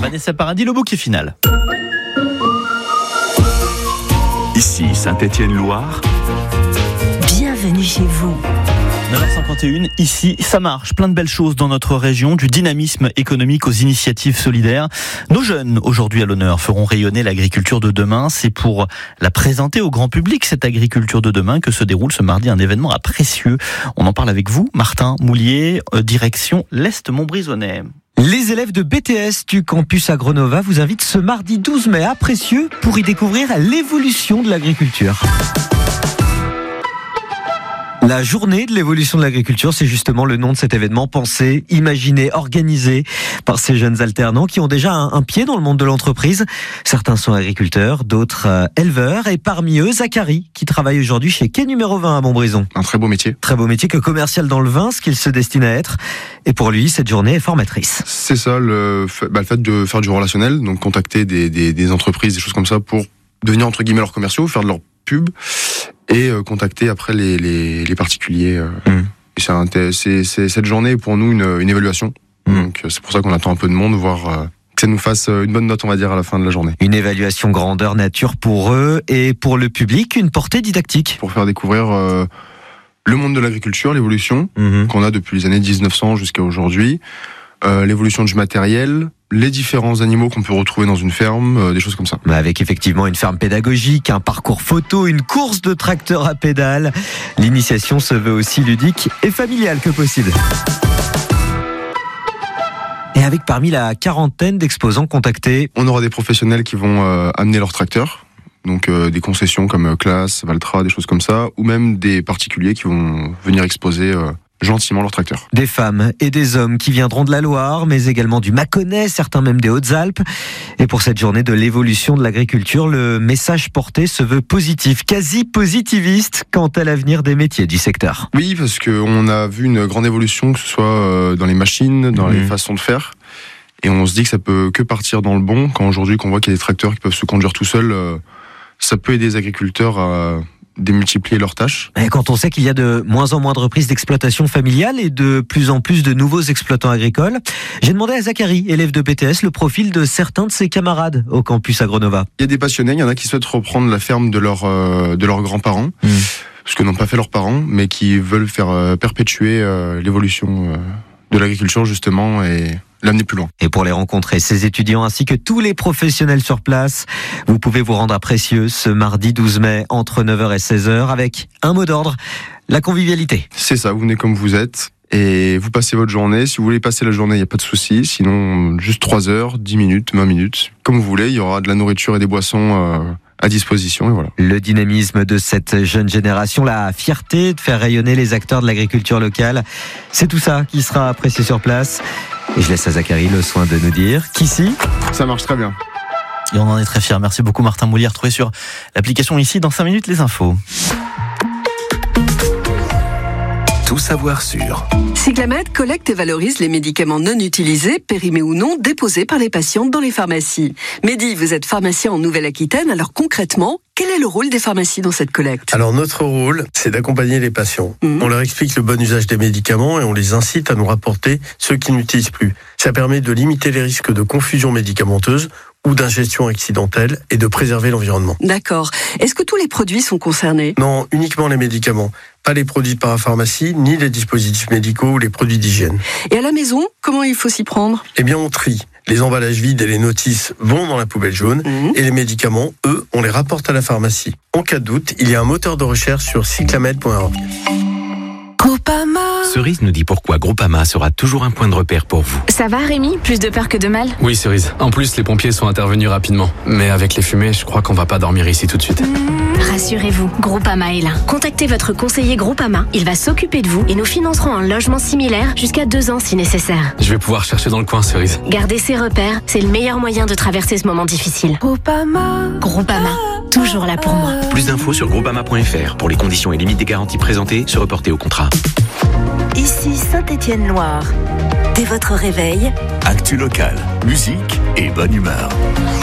Vanessa Paradis, le bouquet final. Ici Saint-Étienne-Loire. Bienvenue chez vous. 9h51, ici, ça marche. Plein de belles choses dans notre région, du dynamisme économique aux initiatives solidaires. Nos jeunes, aujourd'hui à l'honneur, feront rayonner l'agriculture de demain. C'est pour la présenter au grand public, cette agriculture de demain, que se déroule ce mardi un événement à Pressieux. On en parle avec vous, Martin Moulier, direction l'Est-Montbrisonnais. Les élèves de BTS du campus Agronova vous invitent ce mardi 12 mai à Pressieux pour y découvrir l'évolution de l'agriculture. La journée de l'évolution de l'agriculture, c'est justement le nom de cet événement pensé, imaginé, organisé par ces jeunes alternants qui ont déjà un pied dans le monde de l'entreprise. Certains sont agriculteurs, d'autres éleveurs, et parmi eux, Zachary, qui travaille aujourd'hui chez Quai numéro 20 à Montbrison. Un très beau métier. Très beau métier que commercial dans le vin, ce qu'il se destine à être. Et pour lui, cette journée est formatrice. C'est ça, le fait de faire du relationnel, donc contacter des entreprises, des choses comme ça pour devenir entre guillemets leurs commerciaux, faire de leur pub et contacter après les particuliers. Et cette journée est pour nous une évaluation. Donc c'est pour ça qu'on attend un peu de monde, voir que ça nous fasse une bonne note, on va dire, à la fin de la journée. Une évaluation grandeur nature pour eux et pour le public, une portée didactique. Pour faire découvrir le monde de l'agriculture, l'évolution qu'on a depuis les années 1900 jusqu'à aujourd'hui, l'évolution du matériel, les différents animaux qu'on peut retrouver dans une ferme, des choses comme ça. Avec effectivement une ferme pédagogique, un parcours photo, une course de tracteur à pédales. L'initiation se veut aussi ludique et familiale que possible. Et avec parmi la quarantaine d'exposants contactés, on aura des professionnels qui vont amener leurs tracteurs. Donc des concessions comme Claas, Valtra, des choses comme ça, ou même des particuliers qui vont venir exposer gentiment leurs tracteurs. Des femmes et des hommes qui viendront de la Loire, mais également du Mâconnais, certains même des Hautes-Alpes. Et pour cette journée de l'évolution de l'agriculture, le message porté se veut positif, quasi positiviste quant à l'avenir des métiers du secteur. Oui, parce qu'on a vu une grande évolution, que ce soit dans les machines, dans les façons de faire. Et on se dit que ça peut que partir dans le bon. Quand aujourd'hui qu'on voit qu'il y a des tracteurs qui peuvent se conduire tout seuls, ça peut aider les agriculteurs à démultiplier leurs tâches. Et quand on sait qu'il y a de moins en moins de reprises d'exploitation familiale et de plus en plus de nouveaux exploitants agricoles, j'ai demandé à Zachary, élève de BTS, le profil de certains de ses camarades au campus Agronova. Il y a des passionnés, il y en a qui souhaitent reprendre la ferme de leurs grands-parents, ce que n'ont pas fait leurs parents, mais qui veulent faire perpétuer l'évolution de l'agriculture justement et l'amener plus loin. Et pour les rencontrer, ces étudiants ainsi que tous les professionnels sur place, vous pouvez vous rendre à Pressieux ce mardi 12 mai entre 9h et 16h avec un mot d'ordre, la convivialité. C'est ça, vous venez comme vous êtes et vous passez votre journée. Si vous voulez passer la journée, il n'y a pas de souci. Sinon, juste 3 heures, 10 minutes, 20 minutes, comme vous voulez. Il y aura de la nourriture et des boissons à disposition et voilà. Le dynamisme de cette jeune génération, la fierté de faire rayonner les acteurs de l'agriculture locale, c'est tout ça qui sera apprécié sur place. Et je laisse à Zachary le soin de nous dire qu'ici, ça marche très bien. Et on en est très fiers. Merci beaucoup Martin Moulier. Retrouvez sur l'application ici dans 5 minutes les infos. Tout savoir sur Cyclamed collecte et valorise les médicaments non utilisés, périmés ou non, déposés par les patientes dans les pharmacies. Mehdi, vous êtes pharmacien en Nouvelle-Aquitaine, alors concrètement, quel est le rôle des pharmacies dans cette collecte ? Alors notre rôle, c'est d'accompagner les patients. On leur explique le bon usage des médicaments et on les incite à nous rapporter ceux qu'ils n'utilisent plus. Ça permet de limiter les risques de confusion médicamenteuse ou d'ingestion accidentelle et de préserver l'environnement. D'accord. Est-ce que tous les produits sont concernés ? Non, uniquement les médicaments. Pas les produits de parapharmacie, ni les dispositifs médicaux ou les produits d'hygiène. Et à la maison, comment il faut s'y prendre ? Eh bien, on trie. Les emballages vides et les notices vont dans la poubelle jaune et les médicaments, eux, on les rapporte à la pharmacie. En cas de doute, il y a un moteur de recherche sur cyclamed.org. Groupama. Cerise nous dit pourquoi Groupama sera toujours un point de repère pour vous. Ça va Rémi ? Plus de peur que de mal ? Oui Cerise. En plus les pompiers sont intervenus rapidement. Mais avec les fumées, je crois qu'on va pas dormir ici tout de suite. Rassurez-vous, Groupama est là. Contactez votre conseiller Groupama. Il va s'occuper de vous et nous financerons un logement similaire jusqu'à 2 ans si nécessaire. Je vais pouvoir chercher dans le coin Cerise. Gardez ses repères, c'est le meilleur moyen de traverser ce moment difficile. Groupama. Groupama, toujours là pour moi. Plus d'infos sur groupama.fr. Pour les conditions et limites des garanties présentées, se reporter au contrat. Ici Saint-Étienne-Loire. Dès votre réveil, Actu local, musique et bonne humeur.